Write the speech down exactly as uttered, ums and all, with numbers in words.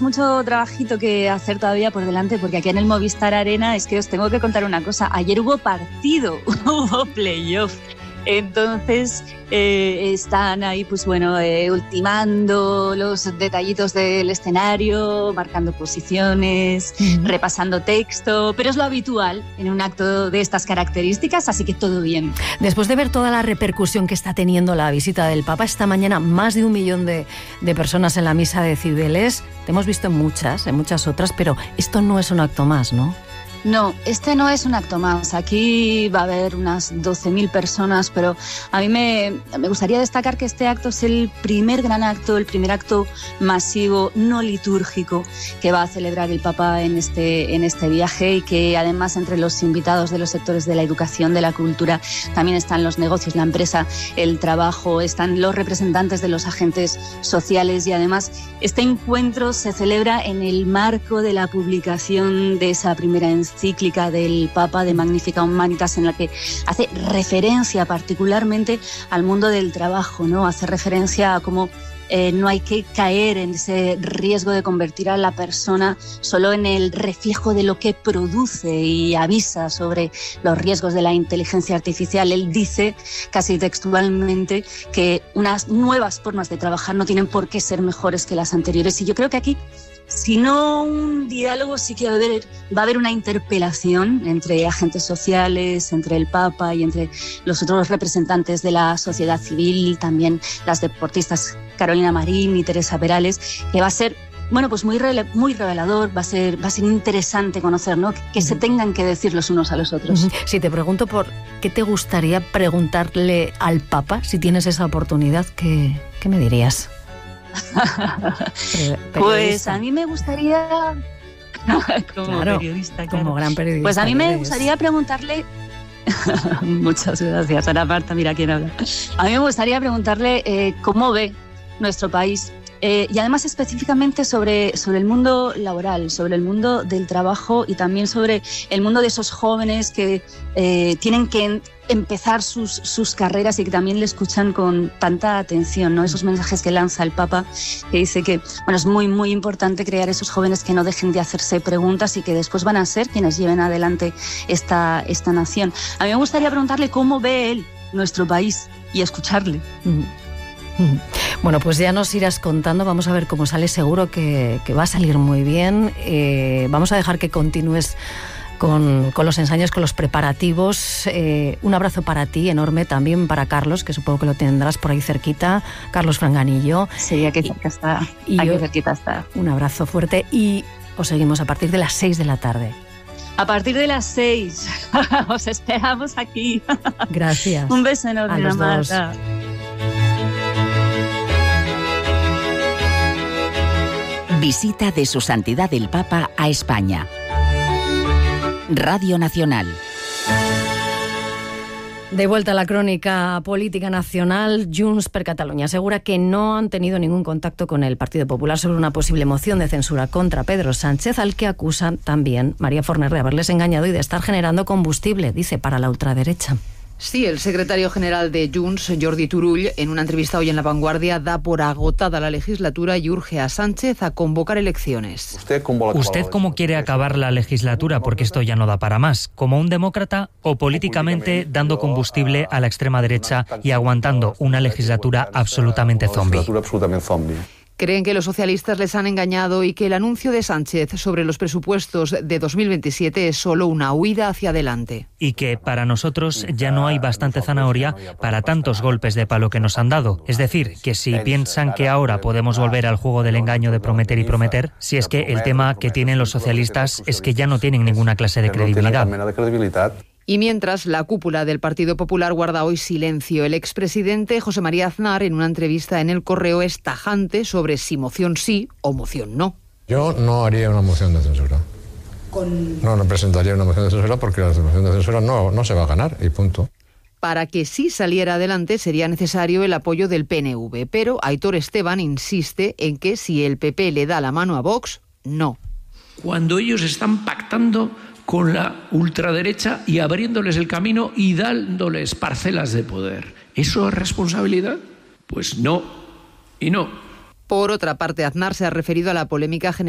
mucho, mucho trabajito que hacer todavía por delante, porque aquí en el Movistar Arena es que os tengo que contar una cosa. Ayer hubo partido, hubo playoff. Entonces eh, están ahí, pues bueno, eh, ultimando los detallitos del escenario, marcando posiciones, uh-huh. repasando texto, pero es lo habitual en un acto de estas características, así que todo bien. Después de ver toda la repercusión que está teniendo la visita del Papa, esta mañana más de un millón de, de personas en la misa de Cibeles, te hemos visto en muchas, en muchas otras, pero esto no es un acto más, ¿no? No, este no es un acto más. Aquí va a haber unas doce mil personas, pero a mí me, me gustaría destacar que este acto es el primer gran acto, el primer acto masivo, no litúrgico, que va a celebrar el Papa en este, en este viaje, y que además entre los invitados de los sectores de la educación, de la cultura, también están los negocios, la empresa, el trabajo, están los representantes de los agentes sociales, y además este encuentro se celebra en el marco de la publicación de esa primera encíclica encíclica del Papa de Magnificat Humanitas, en la que hace referencia particularmente al mundo del trabajo, ¿no? Hace referencia a cómo eh, no hay que caer en ese riesgo de convertir a la persona solo en el reflejo de lo que produce, y avisa sobre los riesgos de la inteligencia artificial. Él dice casi textualmente que unas nuevas formas de trabajar no tienen por qué ser mejores que las anteriores, y yo creo que aquí, si no un diálogo, sí que va a haber, va a haber una interpelación entre agentes sociales, entre el Papa y entre los otros representantes de la sociedad civil, también las deportistas Carolina Marín y Teresa Perales, que va a ser, bueno, pues muy, rele- muy revelador, va a ser, va a ser interesante conocer, ¿no? Que, que se tengan que decir los unos a los otros. Si te pregunto por qué te gustaría preguntarle al Papa, si tienes esa oportunidad, ¿qué, qué me dirías? Pues a mí me gustaría como claro, periodista claro. como gran periodista pues a mí me gustaría preguntarle muchas gracias, Ana Marta, mira quién habla. A mí me gustaría preguntarle eh, cómo ve nuestro país, eh, y además específicamente sobre, sobre el mundo laboral, sobre el mundo del trabajo, y también sobre el mundo de esos jóvenes que eh, tienen que empezar sus, sus carreras y que también le escuchan con tanta atención, ¿no? Esos mensajes que lanza el Papa, que dice que bueno, es muy, muy importante crear esos jóvenes que no dejen de hacerse preguntas y que después van a ser quienes lleven adelante esta, esta nación. A mí me gustaría preguntarle cómo ve él nuestro país y escucharle. Bueno, pues ya nos irás contando, vamos a ver cómo sale, seguro que, que va a salir muy bien. Eh, vamos a dejar que continúes Con, con los ensayos, con los preparativos. Eh, un abrazo para ti, enorme, también para Carlos, que supongo que lo tendrás por ahí cerquita, Carlos Franganillo. Sí, aquí cerca está, y aquí yo, cerquita está. Un abrazo fuerte, y os seguimos a partir de las seis de la tarde. A partir de las seis, os esperamos aquí. Gracias. Un beso enorme, a los Marta. dos. Visita de Su Santidad el Papa a España. Radio Nacional. De vuelta a la crónica política nacional, Junts per Catalunya asegura que no han tenido ningún contacto con el Partido Popular sobre una posible moción de censura contra Pedro Sánchez, al que acusa también María Forner de haberles engañado y de estar generando combustible, dice, para la ultraderecha. Sí, el secretario general de Junts, Jordi Turull, en una entrevista hoy en La Vanguardia, da por agotada la legislatura y urge a Sánchez a convocar elecciones. ¿Usted cómo quiere acabar la legislatura? Porque esto ya no da para más. ¿Como un demócrata o políticamente dando combustible a la extrema derecha y aguantando una legislatura absolutamente zombie? Creen que los socialistas les han engañado y que el anuncio de Sánchez sobre los presupuestos de dos mil veintisiete es solo una huida hacia adelante. Y que para nosotros ya no hay bastante zanahoria para tantos golpes de palo que nos han dado. Es decir, que si piensan que ahora podemos volver al juego del engaño de prometer y prometer, si es que el tema que tienen los socialistas es que ya no tienen ninguna clase de credibilidad. Y mientras, la cúpula del Partido Popular guarda hoy silencio. El expresidente José María Aznar, en una entrevista en El Correo, es tajante sobre si moción sí o moción no. Yo no haría una moción de censura. Con... No, no presentaría una moción de censura porque la moción de censura no, no se va a ganar y punto. Para que sí saliera adelante sería necesario el apoyo del P N V, pero Aitor Esteban insiste en que si el P P le da la mano a Vox, no. Cuando ellos están pactando con la ultraderecha y abriéndoles el camino y dándoles parcelas de poder. ¿Eso es responsabilidad? Pues no, y no. Por otra parte, Aznar se ha referido a la polémica general